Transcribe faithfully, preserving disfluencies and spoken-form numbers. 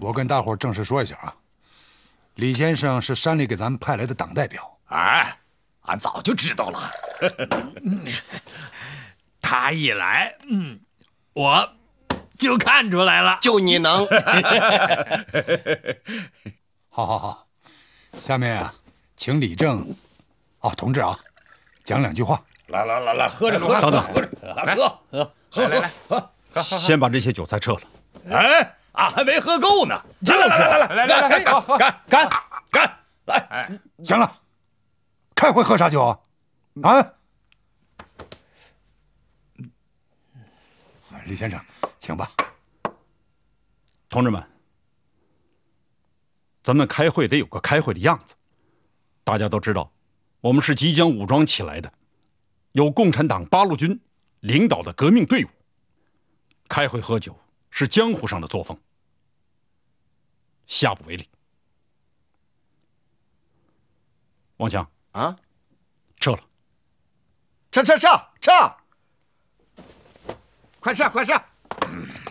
我跟大伙儿正式说一下啊，李先生是山里给咱们派来的党代表。 哎，俺早就知道了。他一来，嗯，我就看出来了。 就你能。 好好好，下面啊，请李正，哦，同志啊，讲两句话。 来来来来，喝着喝着， 等等， 喝着，来喝喝喝来来喝， 先把这些酒菜撤了。 哎，俺还没喝够呢。 就是， 来来来来来来，干干干干，来！ 哎，行了，开会喝啥酒啊？啊？李先生，请吧。 同志们，咱们开会得有个开会的样子。大家都知道，我们是即将武装起来的，由共产党八路军领导的革命队伍。开会喝酒是江湖上的作风，下不为例。王强啊， 撤了， 撤撤撤撤，快撤快撤！